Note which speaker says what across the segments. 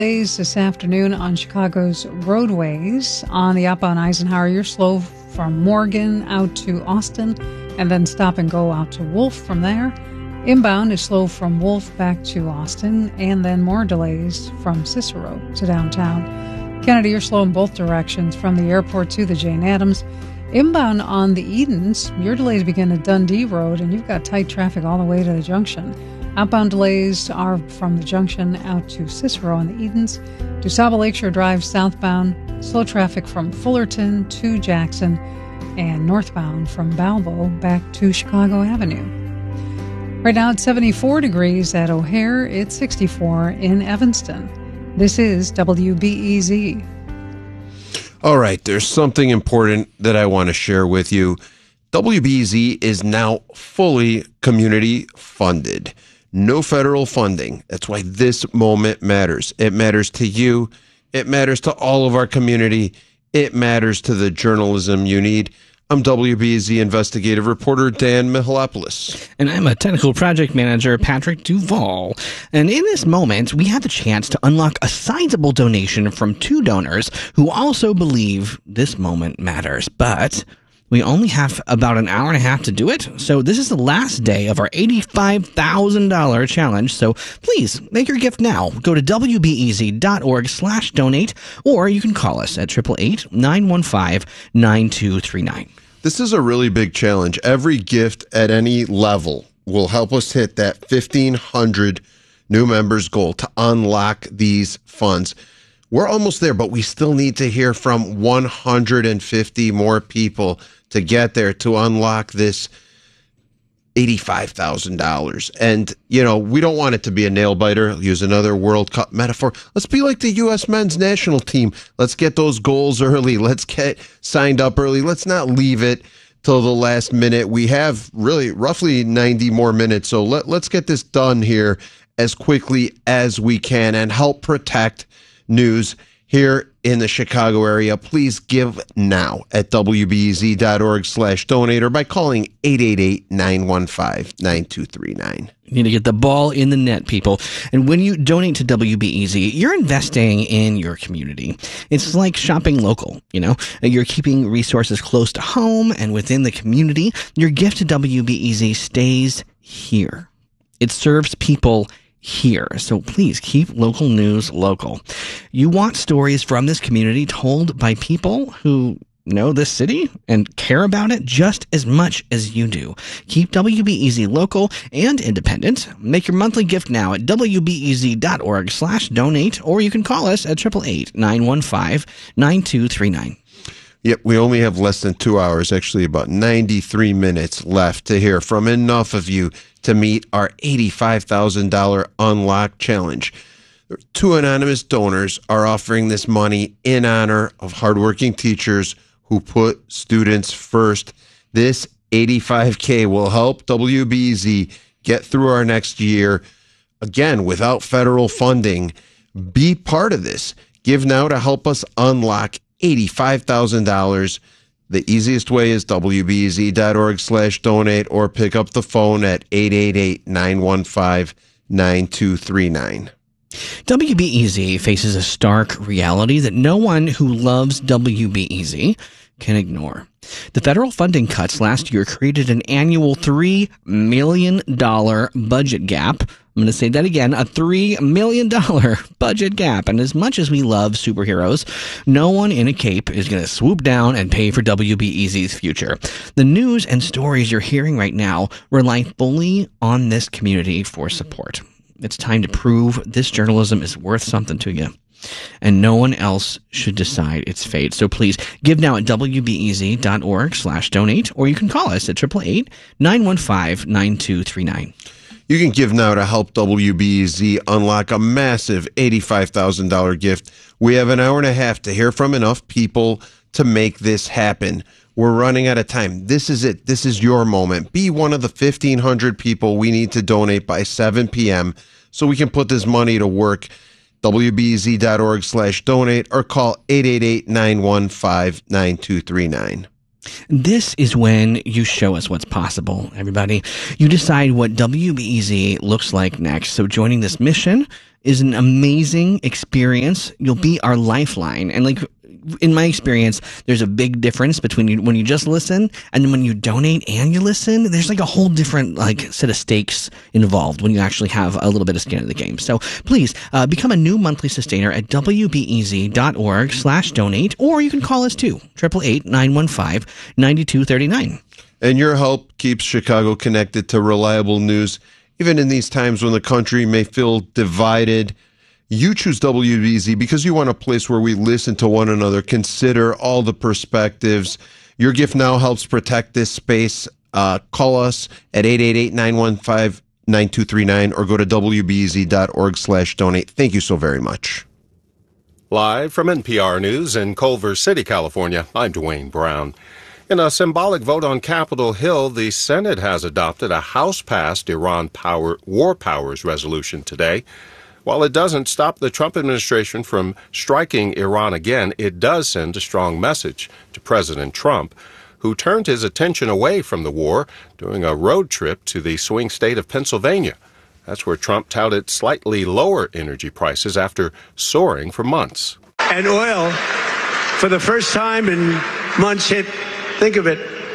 Speaker 1: This afternoon on Chicago's roadways. On the outbound Eisenhower, you're slow from Morgan out to Austin and then stop and go out to Wolf from there. Inbound is slow from Wolf back to Austin and then more delays from Cicero to downtown. Kennedy, you're slow in both directions from the airport to the Jane Addams. Inbound on the Edens, your delays begin at Dundee Road and you've got tight traffic all the way to the junction. Outbound delays are from the junction out to Cicero on the Edens. DuSable Lakeshore Drive southbound, slow traffic from Fullerton to Jackson, and northbound from Balbo back to Chicago Avenue. Right now it's 74 degrees at O'Hare. It's 64 in Evanston. This is WBEZ.
Speaker 2: All right, there's something important that I want to share with you. WBEZ is now fully community funded. No federal funding. That's why this moment matters. It matters to you. It matters to all of our community. It matters to the journalism you need. I'm WBEZ investigative reporter Dan Mihalopoulos.
Speaker 3: And I'm a technical project manager, Patrick Duvall. And in this moment, we have the chance to unlock a sizable donation from two donors who also believe this moment matters. But we only have about an hour and a half to do it, so this is the last day of our $85,000 challenge, so please make your gift now. Go to wbez.org/donate, or you can call us at 888-915-9239.
Speaker 2: This is a really big challenge. Every gift at any level will help us hit that 1,500 new members goal to unlock these funds. We're almost there, but we still need to hear from 150 more people to get there to unlock this $85,000. And, you know, we don't want it to be a nail biter. I'll use another World Cup metaphor. Let's be like the U.S. men's national team. Let's get those goals early. Let's get signed up early. Let's not leave it till the last minute. We have really roughly 90 more minutes. So let's get this done here as quickly as we can and help protect news here in the Chicago area. Please give now at wbez.org/donate or by calling 888-915-9239.
Speaker 3: You need to get the ball in the net, people. And when you donate to WBEZ, you're investing in your community. It's like shopping local, you know? You're keeping resources close to home and within the community. Your gift to WBEZ stays here. It serves people here. So please keep local news local. You want stories from this community told by people who know this city and care about it just as much as you do. Keep WBEZ local and independent. Make your monthly gift now at wbez.org/donate, or you can call us at 888-915-9239.
Speaker 2: Yep, we only have less than 2 hours, actually about 93 minutes left to hear from enough of you to meet our $85,000 unlock challenge. Two anonymous donors are offering this money in honor of hardworking teachers who put students first. This $85K will help WBEZ get through our next year. Again, without federal funding, be part of this. Give now to help us unlock $85,000. The easiest way is wbez.org/donate or pick up the phone at 888-915-9239.
Speaker 3: WBEZ faces a stark reality that no one who loves WBEZ can ignore. The federal funding cuts last year created an annual $3 million budget gap. I'm going to say that again, a $3 million budget gap. And as much as we love superheroes, no one in a cape is going to swoop down and pay for WBEZ's future. The news and stories you're hearing right now rely fully on this community for support. It's time to prove this journalism is worth something to you, and no one else should decide its fate. So please give now at wbez.org/donate, or you can call us at 888-915-9239.
Speaker 2: You can give now to help WBEZ unlock a massive $85,000 gift. We have an hour and a half to hear from enough people to make this happen. We're running out of time. This is it. This is your moment. Be one of the 1,500 people we need to donate by 7 p.m. so we can put this money to work. wbez.org/donate or call 888-915-9239.
Speaker 3: This is when you show us what's possible, everybody. You decide what WBEZ looks like next. So joining this mission is an amazing experience. You'll be our lifeline. And in my experience, there's a big difference between when you just listen and when you donate and you listen. There's a whole different set of stakes involved when you actually have a little bit of skin in the game. So please become a new monthly sustainer at wbez.org/donate, or you can call us too, 888-915-9239.
Speaker 2: And your help keeps Chicago connected to reliable news, even in these times when the country may feel divided. You choose WBZ because you want a place where we listen to one another, consider all the perspectives. Your gift now helps protect this space. Call us at 888-915-9239 or go to wbez.org/donate. Thank you so very much.
Speaker 4: Live from NPR News in Culver City, California, I'm Dwayne Brown. In a symbolic vote on Capitol Hill, the Senate has adopted a House-passed Iran war powers resolution today. While it doesn't stop the Trump administration from striking Iran again, it does send a strong message to President Trump, who turned his attention away from the war during a road trip to the swing state of Pennsylvania. That's where Trump touted slightly lower energy prices after soaring for months.
Speaker 5: And oil, for the first time in months, hit, think of it,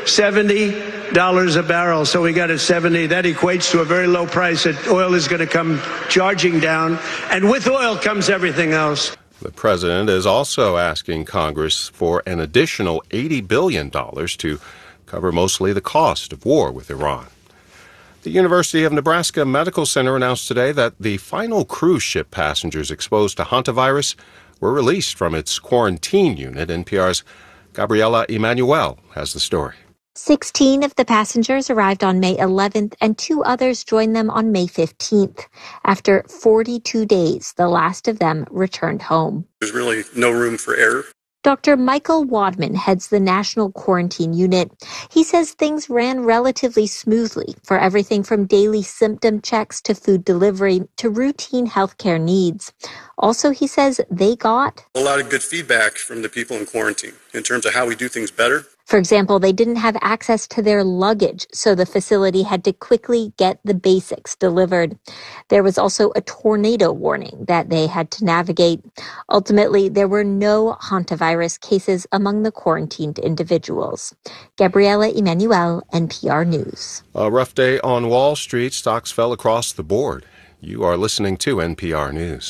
Speaker 5: $70 a barrel. So we got at 70. That equates to a very low price. That oil is going to come charging down. And with oil comes everything else.
Speaker 4: The president is also asking Congress for an additional $80 billion to cover mostly the cost of war with Iran. The University of Nebraska Medical Center announced today that the final cruise ship passengers exposed to hantavirus were released from its quarantine unit. NPR's Gabriela Emanuel has the story.
Speaker 6: 16 of the passengers arrived on May 11th, and 2 others joined them on May 15th. After 42 days, the last of them returned home.
Speaker 7: There's really no room for error.
Speaker 6: Dr. Michael Wadman heads the National Quarantine Unit. He says things ran relatively smoothly for everything from daily symptom checks to food delivery to routine healthcare needs. Also, he says they got
Speaker 7: a lot of good feedback from the people in quarantine in terms of how we do things better.
Speaker 6: For example, they didn't have access to their luggage, so the facility had to quickly get the basics delivered. There was also a tornado warning that they had to navigate. Ultimately, there were no hantavirus cases among the quarantined individuals. Gabriela Emanuel, NPR News.
Speaker 4: A rough day on Wall Street. Stocks fell across the board. You are listening to NPR News.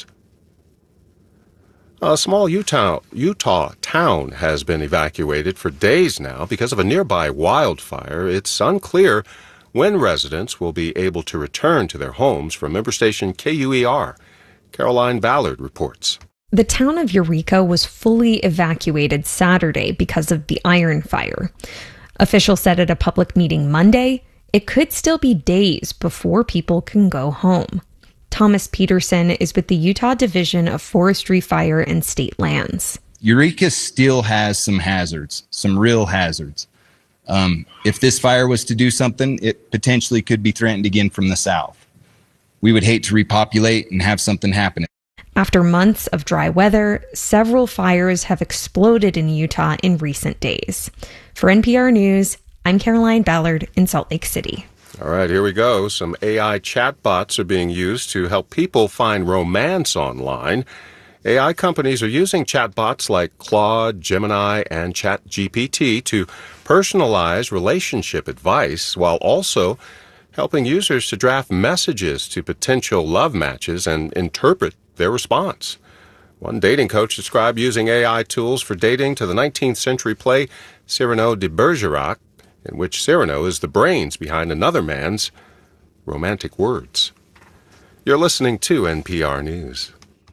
Speaker 4: A small Utah town has been evacuated for days now because of a nearby wildfire. It's unclear when residents will be able to return to their homes. From member station KUER, Caroline Ballard reports.
Speaker 8: The town of Eureka was fully evacuated Saturday because of the iron fire. Officials said at a public meeting Monday, it could still be days before people can go home. Thomas Peterson is with the Utah Division of Forestry, Fire, and State Lands.
Speaker 9: Eureka still has some hazards, some real hazards. If this fire was to do something, it potentially could be threatened again from the south. We would hate to repopulate and have something happen.
Speaker 8: After months of dry weather, several fires have exploded in Utah in recent days. For NPR News, I'm Caroline Ballard in Salt Lake City.
Speaker 4: All right, here we go. Some AI chatbots are being used to help people find romance online. AI companies are using chatbots like Claude, Gemini, and ChatGPT to personalize relationship advice while also helping users to draft messages to potential love matches and interpret their response. One dating coach described using AI tools for dating to the 19th century play Cyrano de Bergerac, in which Cyrano is the brains behind another man's romantic words. You're listening to NPR News.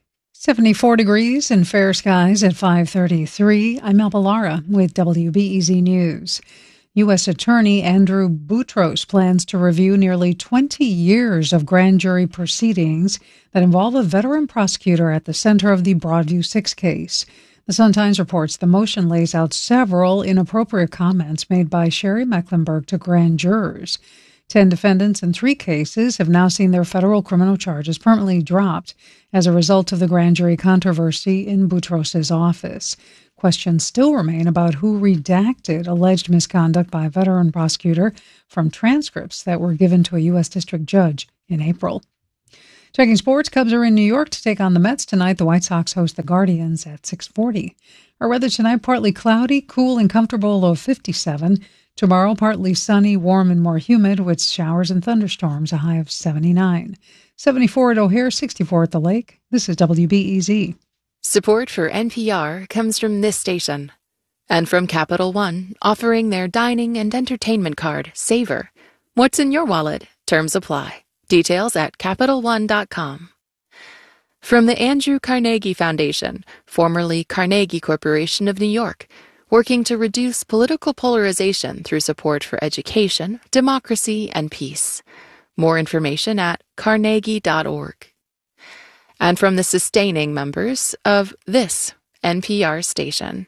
Speaker 1: 74 degrees and fair skies at 5:33. I'm Melba Lara with WBEZ News. U.S. Attorney Andrew Boutros plans to review nearly 20 years of grand jury proceedings that involve a veteran prosecutor at the center of the Broadview 6 case. The Sun-Times reports the motion lays out several inappropriate comments made by Sherry Mecklenburg to grand jurors. 10 defendants in 3 cases have now seen their federal criminal charges permanently dropped as a result of the grand jury controversy in Boutros' office. Questions still remain about who redacted alleged misconduct by a veteran prosecutor from transcripts that were given to a U.S. district judge in April. Checking sports, Cubs are in New York to take on the Mets tonight. The White Sox host the Guardians at 6:40. Our weather tonight, partly cloudy, cool and comfortable, low of 57. Tomorrow, partly sunny, warm and more humid with showers and thunderstorms, a high of 79. 74 at O'Hare, 64 at the lake. This is WBEZ.
Speaker 10: Support for NPR comes from this station and from Capital One, offering their dining and entertainment card, Savor. What's in your wallet? Terms apply. Details at CapitalOne.com. From the Andrew Carnegie Foundation, formerly Carnegie Corporation of New York, working to reduce political polarization through support for education, democracy, and peace. More information at carnegie.org. And from the sustaining members of this NPR station.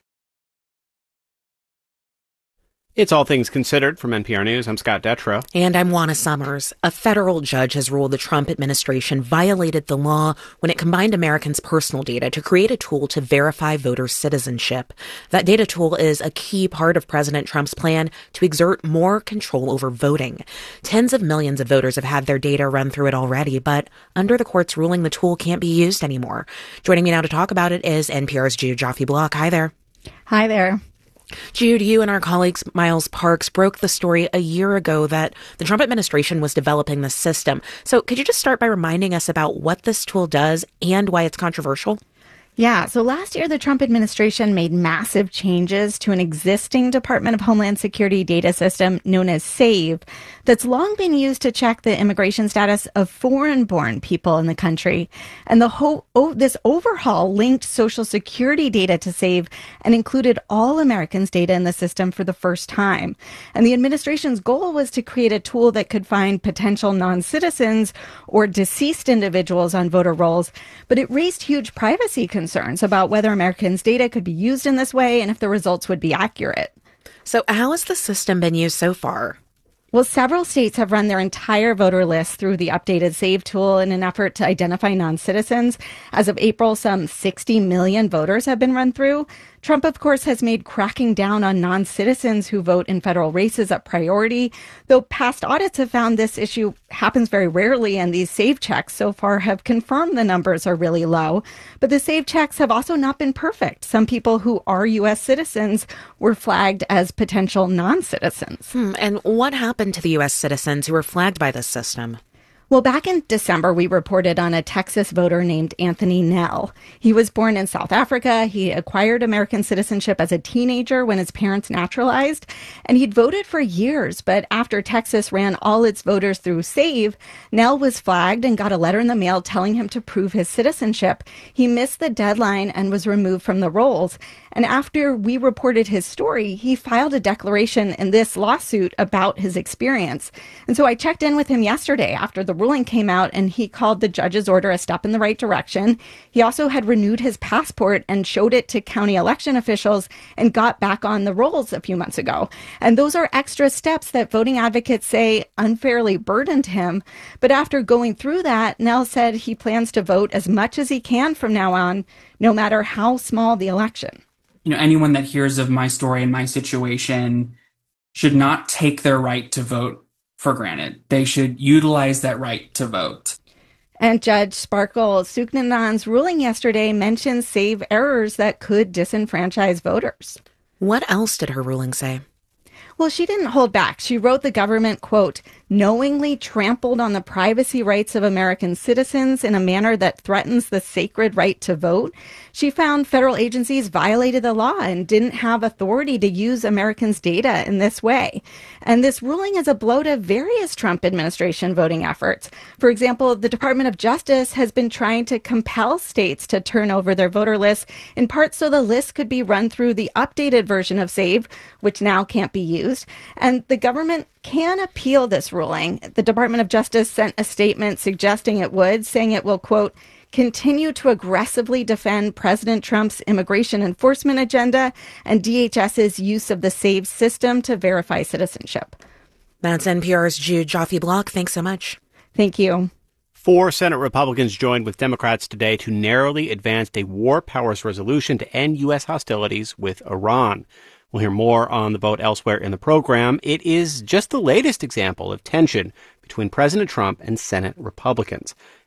Speaker 11: It's All Things Considered from NPR News. I'm Scott Detrow.
Speaker 12: And I'm Juana Summers. A federal judge has ruled the Trump administration violated the law when it combined Americans' personal data to create a tool to verify voter citizenship. That data tool is a key part of President Trump's plan to exert more control over voting. Tens of millions of voters have had their data run through it already, but under the court's ruling, the tool can't be used anymore. Joining me now to talk about it is NPR's Jude Joffe-Block. Hi there.
Speaker 13: Hi there.
Speaker 12: Jude, you and our colleagues Miles Parks broke the story a year ago that the Trump administration was developing this system. So could you just start by reminding us about what this tool does and why it's controversial?
Speaker 13: Yeah, so last year, the Trump administration made massive changes to an existing Department of Homeland Security data system known as SAVE that's long been used to check the immigration status of foreign-born people in the country. And this overhaul linked Social Security data to SAVE and included all Americans' data in the system for the first time. And the administration's goal was to create a tool that could find potential non-citizens or deceased individuals on voter rolls, but it raised huge privacy concerns about whether Americans' data could be used in this way and if the results would be accurate.
Speaker 12: So how has the system been used so far?
Speaker 13: Well, several states have run their entire voter list through the updated SAVE tool in an effort to identify non-citizens. As of April, some 60 million voters have been run through. Trump, of course, has made cracking down on non-citizens who vote in federal races a priority, though past audits have found this issue happens very rarely, and these SAVE checks so far have confirmed the numbers are really low. But the SAVE checks have also not been perfect. Some people who are U.S. citizens were flagged as potential non-citizens.
Speaker 12: And what happened to the U.S. citizens who were flagged by this system?
Speaker 13: Well, back in December, we reported on a Texas voter named Anthony Nell. He was born in South Africa. He acquired American citizenship as a teenager when his parents naturalized, and he'd voted for years. But after Texas ran all its voters through SAVE, Nell was flagged and got a letter in the mail telling him to prove his citizenship. He missed the deadline and was removed from the rolls. And after we reported his story, he filed a declaration in this lawsuit about his experience. And so I checked in with him yesterday after the ruling came out, and he called the judge's order a step in the right direction. He also had renewed his passport and showed it to county election officials and got back on the rolls a few months ago. And those are extra steps that voting advocates say unfairly burdened him. But after going through that, Nell said he plans to vote as much as he can from now on, no matter how small the election.
Speaker 14: Anyone that hears of my story and my situation should not take their right to vote for granted. They should utilize that right to vote.
Speaker 13: And Judge Sparkle Suknanand's ruling yesterday mentions SAVE errors that could disenfranchise voters.
Speaker 12: What else did her ruling say?
Speaker 13: Well, she didn't hold back. She wrote the government, quote, knowingly trampled on the privacy rights of American citizens in a manner that threatens the sacred right to vote. She found federal agencies violated the law and didn't have authority to use Americans' data in this way. And this ruling is a blow to various Trump administration voting efforts. For example, the Department of Justice has been trying to compel states to turn over their voter lists, in part so the list could be run through the updated version of SAVE, which now can't be used. And the government can appeal this ruling. The Department of Justice sent a statement suggesting it would, saying it will, quote, continue to aggressively defend President Trump's immigration enforcement agenda and DHS's use of the SAVE system to verify citizenship.
Speaker 12: That's NPR's Jude Joffe-Block. Thanks so much.
Speaker 13: Thank you.
Speaker 11: 4 Senate Republicans joined with Democrats today to narrowly advance a war powers resolution to end U.S. hostilities with Iran. We'll hear more on the vote elsewhere in the program. It is just the latest example of tension between President Trump and Senate Republicans.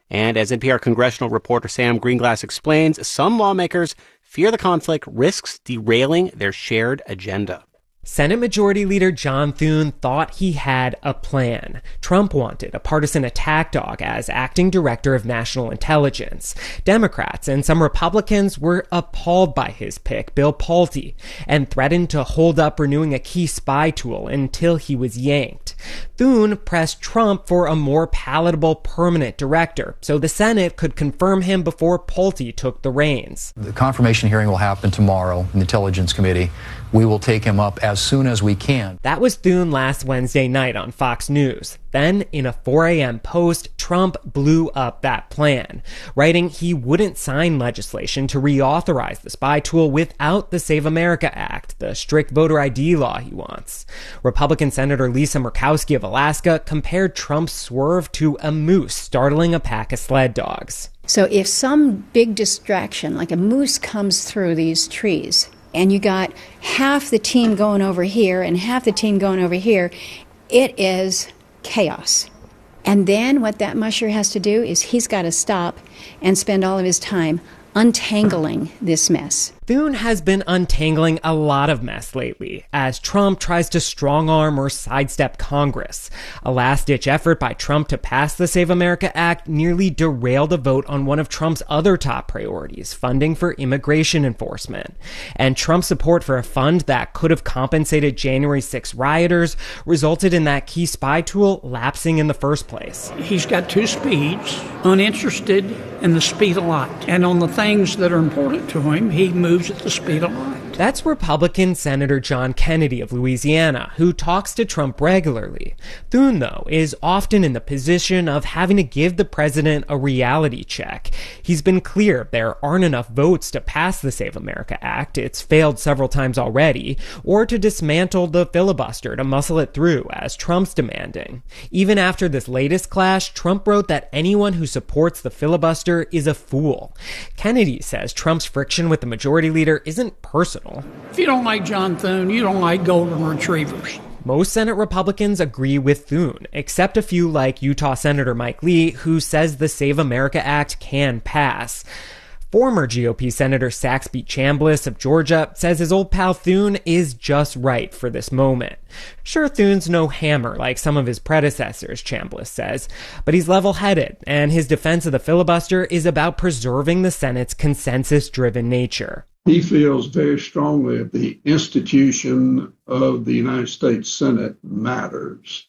Speaker 11: And as NPR congressional reporter Sam Greenglass explains, some lawmakers fear the conflict risks derailing their shared agenda.
Speaker 15: Senate Majority Leader John Thune thought he had a plan. Trump wanted a partisan attack dog as acting director of national intelligence. Democrats and some Republicans were appalled by his pick, Bill Pulte, and threatened to hold up renewing a key spy tool until he was yanked. Thune pressed Trump for a more palatable permanent director, so the Senate could confirm him before Pulte took the reins.
Speaker 16: The confirmation hearing will happen tomorrow in the Intelligence Committee. We will take him up as soon as we can.
Speaker 15: That was Thune last Wednesday night on Fox News. Then, in a 4 a.m. post, Trump blew up that plan, writing he wouldn't sign legislation to reauthorize the spy tool without the Save America Act, the strict voter ID law he wants. Republican Senator Lisa Murkowski of Alaska compared Trump's swerve to a moose startling a pack of sled dogs.
Speaker 17: So if some big distraction, like a moose, comes through these trees, and you got half the team going over here and half the team going over here, it is chaos. And then what that musher has to do is he's got to stop and spend all of his time untangling this mess.
Speaker 15: Thune has been untangling a lot of mess lately as Trump tries to strong-arm or sidestep Congress. A last-ditch effort by Trump to pass the Save America Act nearly derailed a vote on one of Trump's other top priorities, funding for immigration enforcement. And Trump's support for a fund that could have compensated January 6 rioters resulted in that key spy tool lapsing in the first place.
Speaker 18: He's got two speeds, uninterested in the speed of light. And on the things that are important to him, he moves at the speed of light.
Speaker 15: That's Republican Senator John Kennedy of Louisiana, who talks to Trump regularly. Thune, though, is often in the position of having to give the president a reality check. He's been clear there aren't enough votes to pass the Save America Act, it's failed several times already, or to dismantle the filibuster to muscle it through, as Trump's demanding. Even after this latest clash, Trump wrote that anyone who supports the filibuster is a fool. Kennedy says Trump's friction with the majority leader isn't personal.
Speaker 18: If you don't like John Thune, you don't like golden retrievers.
Speaker 15: Most Senate Republicans agree with Thune, except a few like Utah Senator Mike Lee, who says the Save America Act can pass. Former GOP Senator Saxby Chambliss of Georgia says his old pal Thune is just right for this moment. Sure, Thune's no hammer like some of his predecessors, Chambliss says, but he's level-headed, and his defense of the filibuster is about preserving the Senate's consensus-driven nature.
Speaker 19: He feels very strongly that the institution of the United States Senate matters,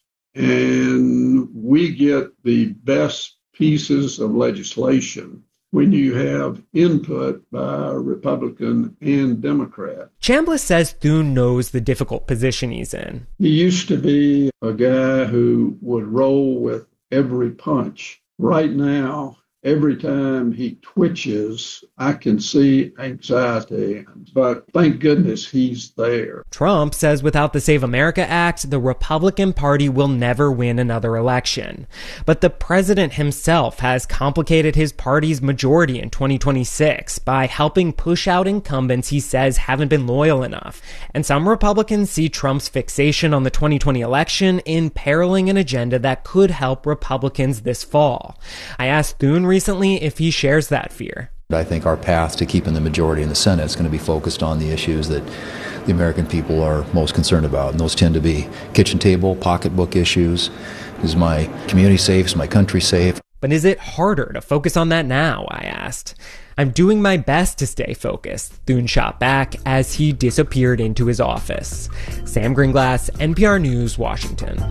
Speaker 19: and we get the best pieces of legislation when you have input by Republican and Democrat.
Speaker 15: Chambliss says Thune knows the difficult position he's in.
Speaker 19: He used to be a guy who would roll with every punch. Right now, every time he twitches, I can see anxiety, but thank goodness he's there.
Speaker 15: Trump says without the Save America Act, the Republican Party will never win another election. But the president himself has complicated his party's majority in 2026 by helping push out incumbents he says haven't been loyal enough. And some Republicans see Trump's fixation on the 2020 election imperiling an agenda that could help Republicans this fall. I asked Thune recently if he shares that fear.
Speaker 16: I think our path to keeping the majority in the Senate is going to be focused on the issues that the American people are most concerned about. And those tend to be kitchen table, pocketbook issues. Is my community safe? Is my country safe?
Speaker 15: But is it harder to focus on that now? I asked. I'm doing my best to stay focused, Thune shot back as he disappeared into his office. Sam Greenglass, NPR News, Washington.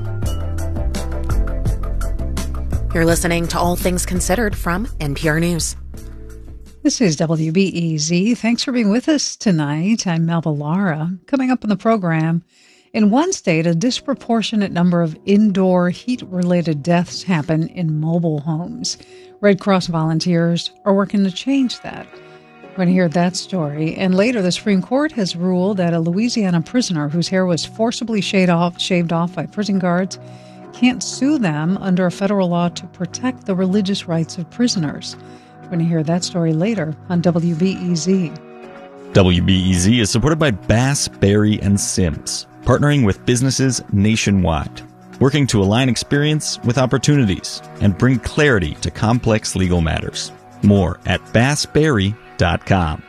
Speaker 12: You're listening to All Things Considered from NPR News.
Speaker 1: This is WBEZ. Thanks for being with us tonight. I'm Melba Lara. Coming up on the program, in one state, a disproportionate number of indoor heat-related deaths happen in mobile homes. Red Cross volunteers are working to change that. We're going to hear that story. And later, the Supreme Court has ruled that a Louisiana prisoner whose hair was forcibly shaved off by prison guards can't sue them under a federal law to protect the religious rights of prisoners. We're going to hear that story later on WBEZ.
Speaker 20: WBEZ is supported by Bass, Berry & Sims, partnering with businesses nationwide. working to align experience with opportunities and bring clarity to complex legal matters. More at bassberry.com.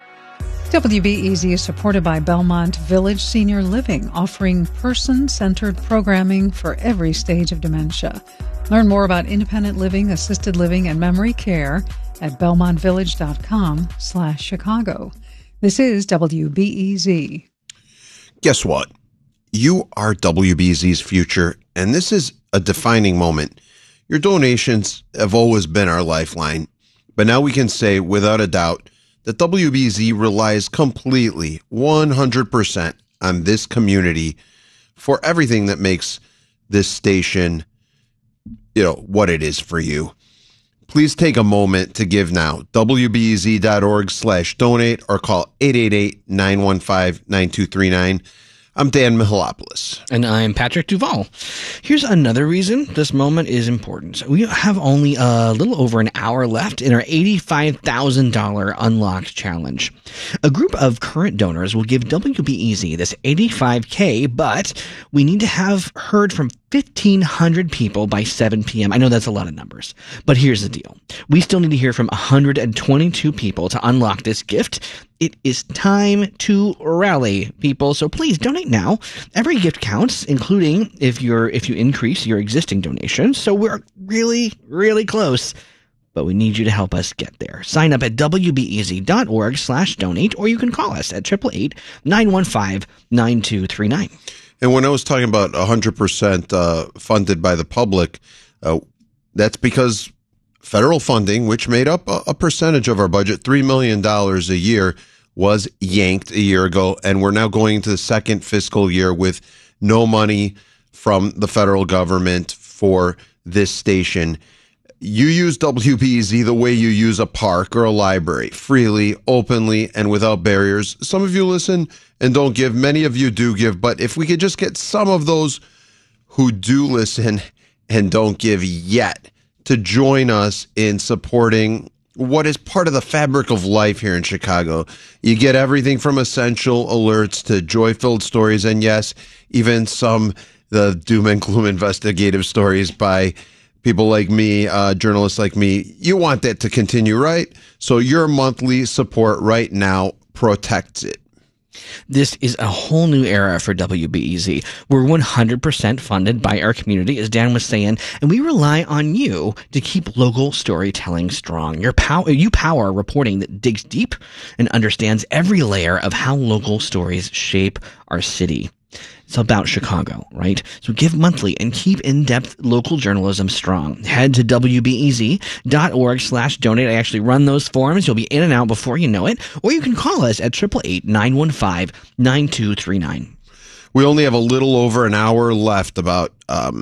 Speaker 1: WBEZ is supported by Belmont Village Senior Living, offering person-centered programming for every stage of dementia. Learn more about independent living, assisted living, and memory care at belmontvillage.com/Chicago. This is WBEZ.
Speaker 2: Guess what? You are WBEZ's future, and this is a defining moment. Your donations have always been our lifeline, but now we can say without a doubt that WBEZ relies completely, 100% on this community for everything that makes this station, what it is for you. Please take a moment to give now. WBEZ.org/donate or call 888-915-9239. I'm Dan Mihalopoulos.
Speaker 3: And I'm Patrick Duval. Here's another reason this moment is important. We have only a little over an hour left in our $85,000 Unlocked Challenge. A group of current donors will give WBEZ this $85K, but we need to have heard from 1,500 people by 7 p.m. I know that's a lot of numbers, but here's the deal. We still need to hear from 122 people to unlock this gift. It is time to rally, people, so please donate now. Every gift counts, including if you increase your existing donation. So we're really, really close, but we need you to help us get there. Sign up at WBEZ.org/donate, or you can call us at 888-915-9239.
Speaker 2: And when I was talking about 100% funded by the public, that's because federal funding, which made up a percentage of our budget, $3 million a year, was yanked a year ago. And we're now going into the second fiscal year with no money from the federal government for this station. You use WBEZ the way you use a park or a library, freely, openly, and without barriers. Some of you listen and don't give. Many of you do give. But if we could just get some of those who do listen and don't give yet to join us in supporting what is part of the fabric of life here in Chicago. You get everything from essential alerts to joy-filled stories, and yes, even the doom and gloom investigative stories by people like me, journalists like me. You want that to continue, right? So your monthly support right now protects it.
Speaker 3: This is a whole new era for WBEZ. We're 100% funded by our community, as Dan was saying, and we rely on you to keep local storytelling strong. You power reporting that digs deep and understands every layer of how local stories shape our city. It's about Chicago, right? So give monthly and keep in-depth local journalism strong. Head to WBEZ.org/donate. I actually run those forms. You'll be in and out before you know it. Or you can call us at 888-915-9239.
Speaker 2: We only have a little over an hour left, about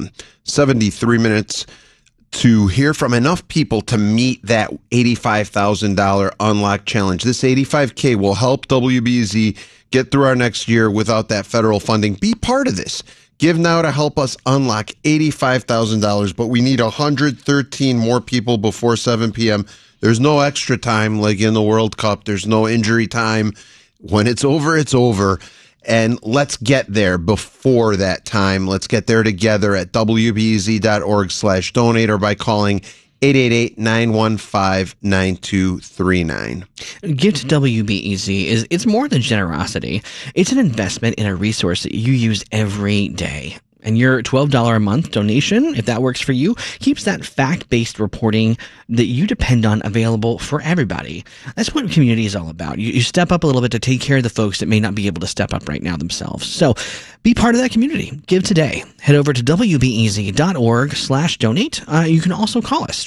Speaker 2: 73 minutes, to hear from enough people to meet that $85,000 Unlock Challenge. This $85K will help WBEZ get through our next year without that federal funding. Be part of this. Give now to help us unlock $85,000, but we need 113 more people before 7 p.m. There's no extra time like in the World Cup. There's no injury time. When it's over, it's over. And let's get there before that time. Let's get there together at WBEZ.org/donate or by calling 888-915-9239.
Speaker 3: Give to WBEZ it's more than generosity. It's an investment in a resource that you use every day. And your $12 a month donation, if that works for you, keeps that fact-based reporting that you depend on available for everybody. That's what community is all about. You step up a little bit to take care of the folks that may not be able to step up right now themselves. So be part of that community. Give today. Head over to WBEZ.org/donate. You can also call us,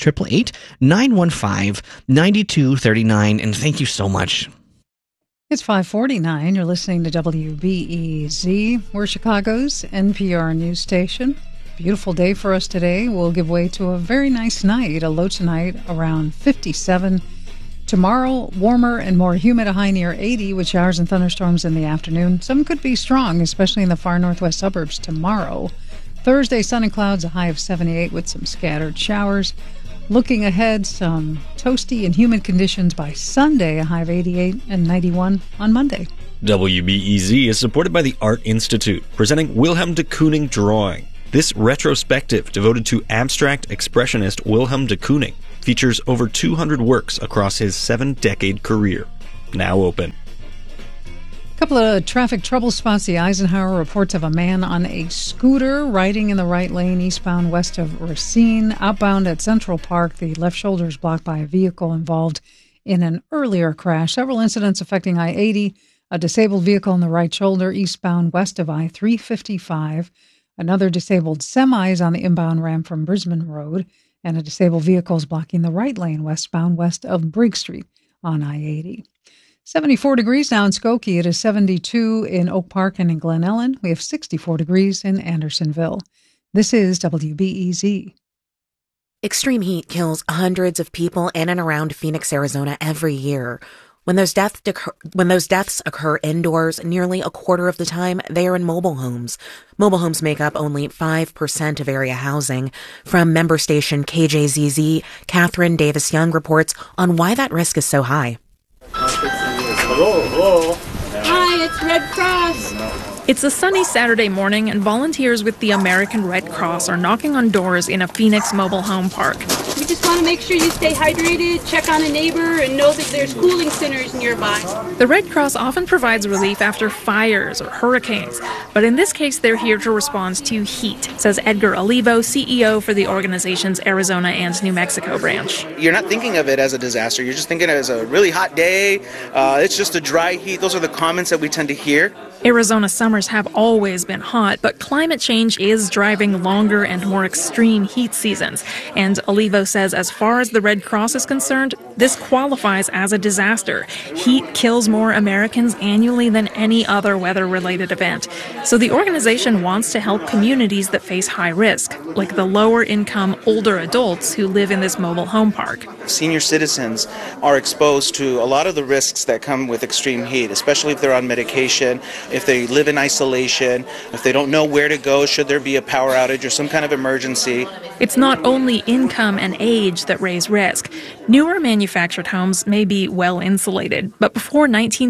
Speaker 3: 888-915-9239. And thank you so much.
Speaker 1: It's 5:49. You're listening to WBEZ. We're Chicago's NPR news station. Beautiful day for us today. We'll give way to a very nice night. A low tonight around 57. Tomorrow, warmer and more humid, a high near 80 with showers and thunderstorms in the afternoon. Some could be strong, especially in the far northwest suburbs tomorrow. Thursday, sun and clouds, a high of 78 with some scattered showers. Looking ahead, some toasty and humid conditions by Sunday, a high of 88 and 91 on Monday.
Speaker 20: WBEZ is supported by the Art Institute, presenting Wilhelm de Kooning Drawing. This retrospective, devoted to abstract expressionist Wilhelm de Kooning, features over 200 works across his 7-decade career. Now open.
Speaker 1: A couple of traffic trouble spots. The Eisenhower reports of a man on a scooter riding in the right lane eastbound west of Racine. Outbound at Central Park, the left shoulder is blocked by a vehicle involved in an earlier crash. Several incidents affecting I-80, a disabled vehicle in the right shoulder eastbound west of I-355. Another disabled semi is on the inbound ramp from Brisbane Road, and a disabled vehicle is blocking the right lane westbound west of Briggs Street on I-80. 74 degrees now in Skokie. It is 72 in Oak Park and in Glen Ellen. We have 64 degrees in Andersonville. This is WBEZ.
Speaker 12: Extreme heat kills hundreds of people in and around Phoenix, Arizona every year. When those deaths occur indoors, nearly a quarter of the time they are in mobile homes. Mobile homes make up only 5% of area housing. From member station KJZZ, Catherine Davis-Young reports on why that risk is so high.
Speaker 21: Hi, it's Red Cross. It's a sunny Saturday morning, and volunteers with the American Red Cross are knocking on doors in a Phoenix mobile home park. We just want to make sure you stay hydrated, check on a neighbor, and know that there's cooling centers nearby. The Red Cross often provides relief after fires or hurricanes, but in this case, they're here to respond to heat, says Edgar Olivo, CEO for the organization's Arizona and New Mexico branch.
Speaker 22: You're not thinking of it as a disaster. You're just thinking of it as a really hot day. It's just a dry heat. Those are the comments that we tend to hear.
Speaker 21: Arizona summers have always been hot, but climate change is driving longer and more extreme heat seasons. And Olivo says as far as the Red Cross is concerned, this qualifies as a disaster. Heat kills more Americans annually than any other weather-related event. So the organization wants to help communities that face high risk, like the lower-income older adults who live in this mobile home park.
Speaker 22: Senior citizens are exposed to a lot of the risks that come with extreme heat, especially if they're on medication, if they live in isolation, if they don't know where to go should there be a power outage or some kind of emergency.
Speaker 21: It's not only income and age that raise risk. Newer manufactured homes may be well insulated, but before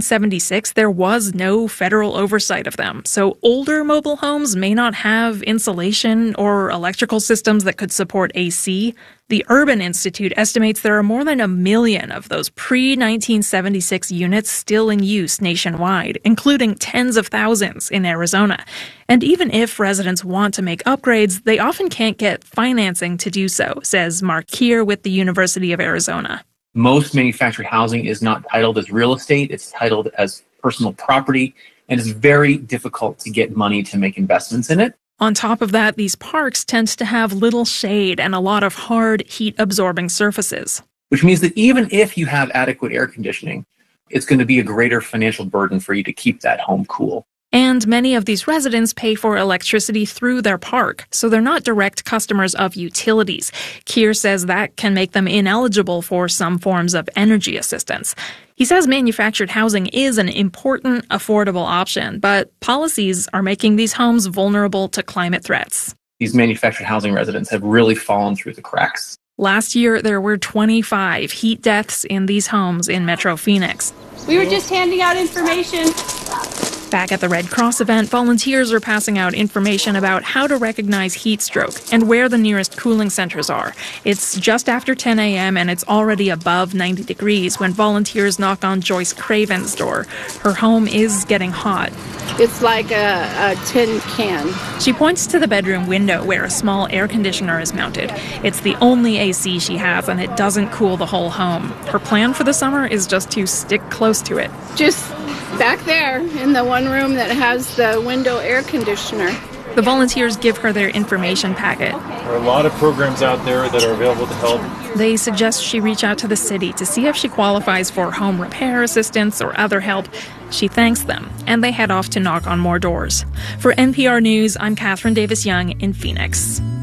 Speaker 21: 1976, there was no federal oversight of them. So older mobile homes may not have insulation or electrical systems that could support AC. The Urban Institute estimates there are more than 1 million of those pre-1976 units still in use nationwide, including tens of thousands in Arizona. And even if residents want to make upgrades, they often can't get financing to do so, says Mark Keir with the University of Arizona.
Speaker 23: Most manufactured housing is not titled as real estate. It's titled as personal property, and it's very difficult to get money to make investments in it.
Speaker 21: On top of that, these parks tend to have little shade and a lot of hard, heat-absorbing surfaces.
Speaker 23: Which means that even if you have adequate air conditioning, it's going to be a greater financial burden for you to keep that home cool.
Speaker 21: And many of these residents pay for electricity through their park, so they're not direct customers of utilities. Keir says that can make them ineligible for some forms of energy assistance. He says manufactured housing is an important, affordable option, but policies are making these homes vulnerable to climate threats.
Speaker 23: These manufactured housing residents have really fallen through the cracks.
Speaker 21: Last year, there were 25 heat deaths in these homes in Metro Phoenix. We were just handing out information. Back at the Red Cross event, volunteers are passing out information about how to recognize heat stroke and where the nearest cooling centers are. It's just after 10 a.m. and it's already above 90 degrees when volunteers knock on Joyce Craven's door. Her home is getting hot.
Speaker 24: It's like a tin can.
Speaker 21: She points to the bedroom window where a small air conditioner is mounted. It's the only AC she has, and it doesn't cool the whole home. Her plan for the summer is just to stick close to it.
Speaker 24: Just back there in the one room that has the window air conditioner.
Speaker 21: The volunteers give her their information packet.
Speaker 25: There are a lot of programs out there that are available to help.
Speaker 21: They suggest she reach out to the city to see if she qualifies for home repair assistance or other help. She thanks them, and they head off to knock on more doors. For NPR News, I'm Catherine Davis-Young in Phoenix.